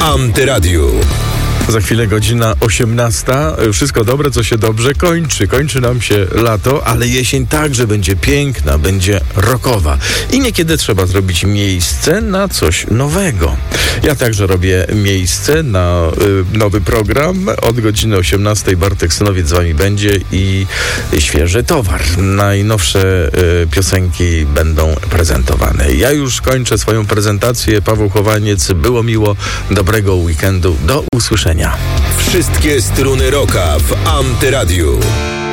Antyradiu. Za chwilę godzina 18. Wszystko dobre, co się dobrze kończy. Kończy nam się lato, ale jesień także będzie piękna, będzie rockowa. I niekiedy trzeba zrobić miejsce na coś nowego. Ja także robię miejsce na nowy program. Od godziny 18 Bartek Synowiec z wami będzie i świeży towar. Najnowsze piosenki będą prezentowane. Ja już kończę swoją prezentację. Paweł Chowaniec, było miło. Dobrego weekendu. Do usłyszenia. Wszystkie struny rocka w Antyradiu.